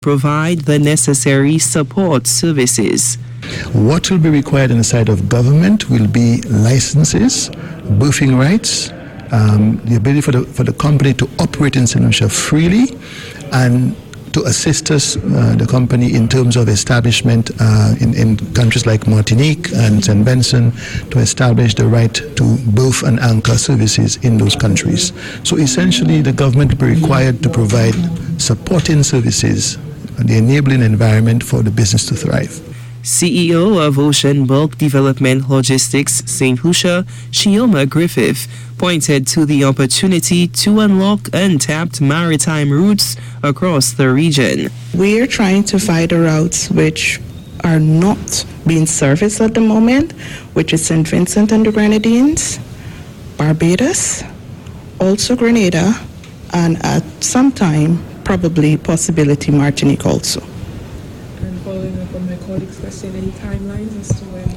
provide the necessary support services. What will be required on the side of government will be licenses, berthing rights, the ability for the company to operate in St. Lucia freely, and to assist us, the company, in terms of establishment in countries like Martinique and St. Vincent, to establish the right to berth and anchor services in those countries. So essentially, the government will be required to provide supporting services, the enabling environment for the business to thrive. CEO of Ocean Bulk Development Logistics St. Lucia, Chioma Griffith, pointed to the opportunity to unlock untapped maritime routes across the region. We're trying to find the routes which are not being serviced at the moment, which is St. Vincent and the Grenadines, Barbados, also Grenada, and at some time, probably possibility Martinique also. And following up on my colleague's question, any timelines as to when?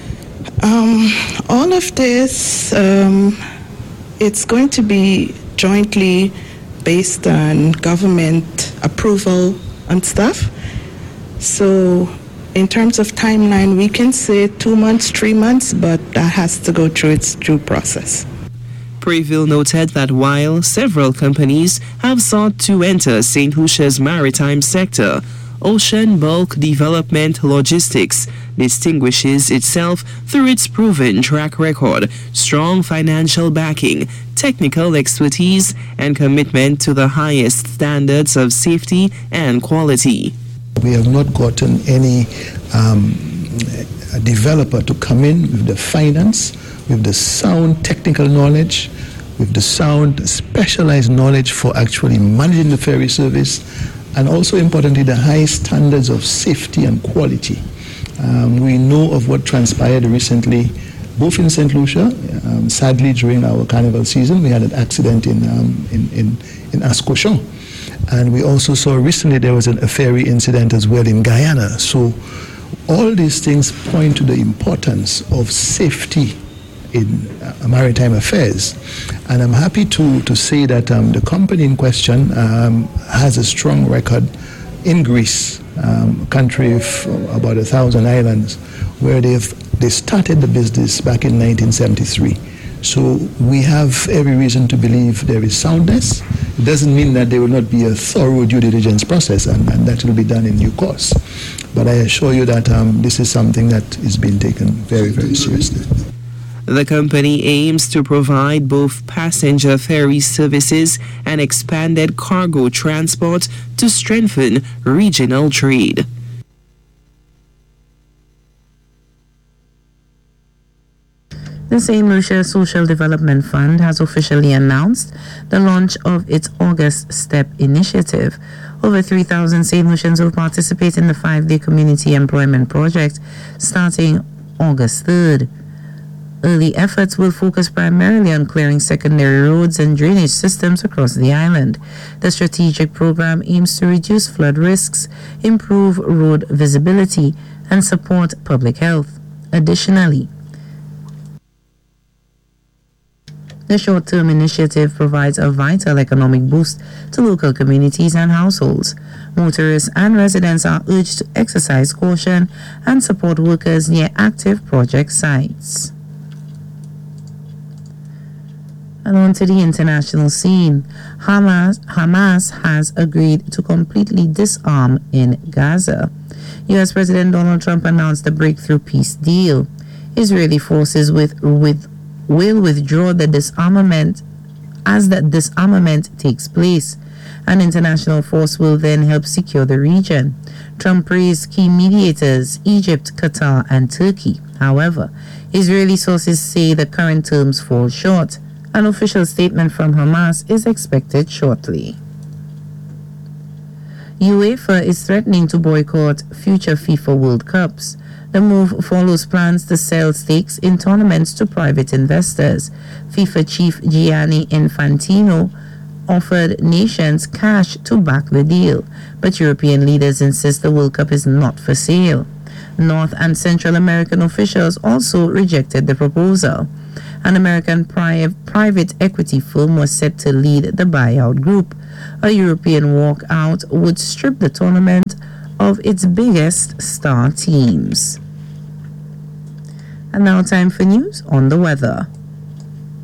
All of this, it's going to be jointly based on government approval and stuff. So in terms of timeline, we can say 2 months, 3 months, but that has to go through its due process. Preville noted that while several companies have sought to enter St. Lucia's maritime sector, Ocean Bulk Development Logistics distinguishes itself through its proven track record, strong financial backing, technical expertise, and commitment to the highest standards of safety and quality. We have not gotten any developer to come in with the finance, with the sound technical knowledge, with the sound specialized knowledge for actually managing the ferry service, and also importantly the high standards of safety and quality. We know of what transpired recently, both in St. Lucia. Sadly, during our carnival season, we had an accident in Ascochon. And we also saw recently there was a ferry incident as well in Guyana. So all these things point to the importance of safety in maritime affairs. And I'm happy to say that the company in question has a strong record in Greece, a country of about 1,000 islands, where they started the business back in 1973. So we have every reason to believe there is soundness. It doesn't mean that there will not be a thorough due diligence process, and that will be done in due course. But I assure you that this is something that is being taken very, very seriously. The company aims to provide both passenger ferry services and expanded cargo transport to strengthen regional trade. The St. Lucia Social Development Fund has officially announced the launch of its August STEP initiative. Over 3,000 St. Lucians will participate in the 5-day community employment project starting August 3rd. Early efforts will focus primarily on clearing secondary roads and drainage systems across the island. The strategic program aims to reduce flood risks, improve road visibility, and support public health. Additionally, the short-term initiative provides a vital economic boost to local communities and households. Motorists and residents are urged to exercise caution and support workers near active project sites. And on to the international scene. Hamas has agreed to completely disarm in Gaza. U.S. President Donald Trump announced a breakthrough peace deal. Israeli forces will withdraw the disarmament as that disarmament takes place. An international force will then help secure the region. Trump praised key mediators, Egypt, Qatar, and Turkey. However, Israeli sources say the current terms fall short. An official statement from Hamas is expected shortly. UEFA is threatening to boycott future FIFA World Cups. The move follows plans to sell stakes in tournaments to private investors. FIFA chief Gianni Infantino offered nations cash to back the deal, but European leaders insist the World Cup is not for sale. North and Central American officials also rejected the proposal. An American private equity firm was set to lead the buyout group. A European walkout would strip the tournament of its biggest star teams. And now time for news on the weather.